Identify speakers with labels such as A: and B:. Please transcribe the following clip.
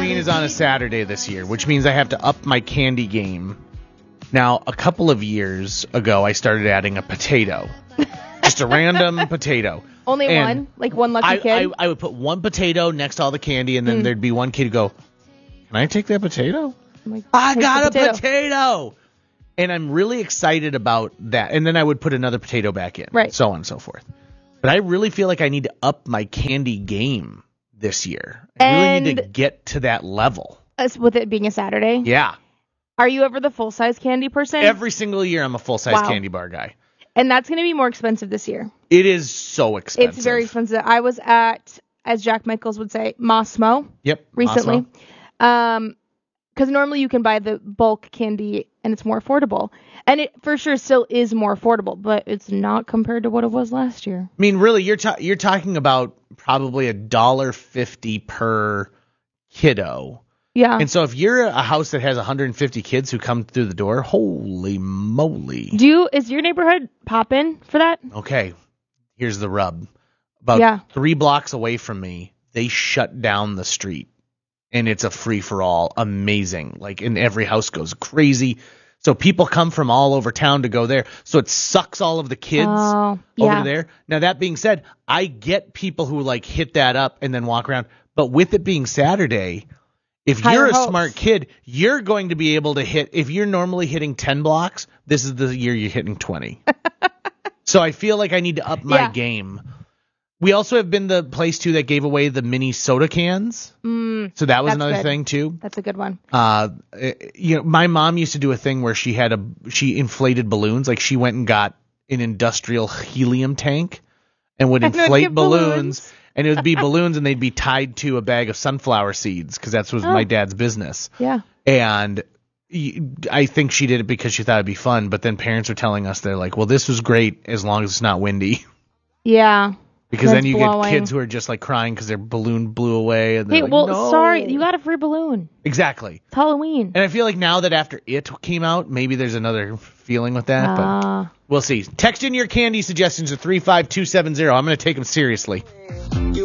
A: Halloween is on a Saturday this year, which means I have to up my candy game. Now, a couple of years ago, I started adding a potato. Just a random potato.
B: Only one? Like one lucky kid?
A: I would put one potato next to all the candy, and then there'd be one kid who go, can I take that potato?
B: Like,
A: I got a potato! And I'm really excited about that. And then I would put another potato back in.
B: Right.
A: So on and so forth. But I really feel like I need to up my candy game this year. I really need to get to that level.
B: With it being a Saturday?
A: Yeah.
B: Are you ever the full-size candy person?
A: Every single year I'm a full-size candy bar guy.
B: And that's going to be more expensive this year.
A: It is so expensive.
B: It's very expensive. I was at, as Jack Michaels would say, Mossmo.
A: Yep.
B: Recently. Because normally you can buy the bulk candy and it's more affordable. And it for sure still is more affordable, but it's not compared to what it was last year.
A: I mean, really, you're talking about probably $1.50 per kiddo.
B: Yeah.
A: And so if you're a house that has 150 kids who come through the door, holy moly.
B: Is your neighborhood poppin' for that?
A: Okay. Here's the rub. About 3 blocks away from me, they shut down the street. And it's a free-for-all. Amazing. Like, and every house goes crazy. So people come from all over town to go there. So it sucks all of the kids over there. Now, that being said, I get people who, like, hit that up and then walk around. But with it being Saturday, if you're a smart kid, you're going to be able to hit – if you're normally hitting 10 blocks, this is the year you're hitting 20. So I feel like I need to up my game. We also have been the place, too, that gave away the mini soda cans. So that was another thing, too.
B: That's a good one.
A: My mom used to do a thing where she inflated balloons. Like, she went and got an industrial helium tank and would inflate balloons. And it would be balloons, and they'd be tied to a bag of sunflower seeds, because that was my dad's business.
B: Yeah.
A: And I think she did it because she thought it'd be fun. But then parents are telling us, they're like, well, this was great as long as it's not windy.
B: Yeah.
A: Because then you get kids who are just like crying because their balloon blew away. And no.
B: Sorry, you got a free balloon.
A: Exactly.
B: It's Halloween.
A: And I feel like now that after It came out, maybe there's another feeling with that. But we'll see. Text in your candy suggestions to 35270. I'm going to take them seriously.